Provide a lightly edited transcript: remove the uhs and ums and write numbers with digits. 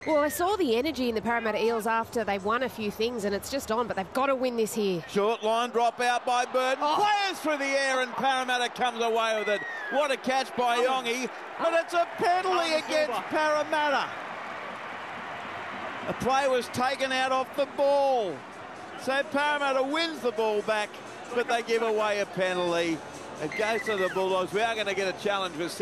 Well, I saw the energy in the Parramatta Eels after they won a few things, and it's just on, but they've got to win this here. Short line drop out by Burton. Oh. Players through the air, and Parramatta comes away with it. What a catch by Yongi, but it's a penalty against Parramatta. A play was taken out off the ball. So Parramatta wins the ball back, but they give away a penalty. It goes to the Bulldogs. We are going to get a challenge with